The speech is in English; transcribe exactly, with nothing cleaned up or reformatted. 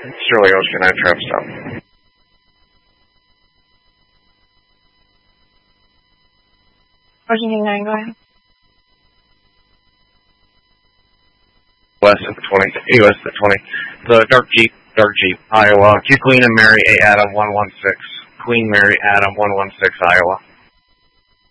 Shirley Ocean at Trap Stop. Ocean nine, go ahead. West at the twenty, U S at twenty. The Dark Jeep, Dark Jeep, Iowa. Q Queen and Mary A. Adam one one six. Queen Mary Adam one one six, Iowa.